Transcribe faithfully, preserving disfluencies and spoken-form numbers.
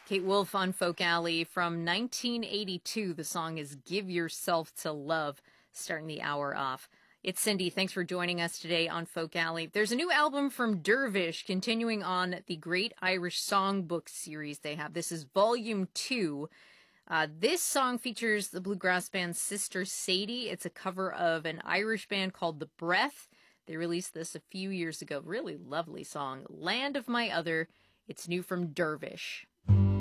Kate Wolf on Folk Alley from nineteen eighty-two. The song is Give Yourself to Love, starting the hour off. It's Cindy. Thanks for joining us today on Folk Alley. There's a new album from Dervish, continuing on the Great Irish Songbook series they have. This is Volume two. Uh, this song features the bluegrass band Sister Sadie. It's a cover of an Irish band called The Breath. They released this a few years ago. Really lovely song. Land of My Other. It's new from Dervish.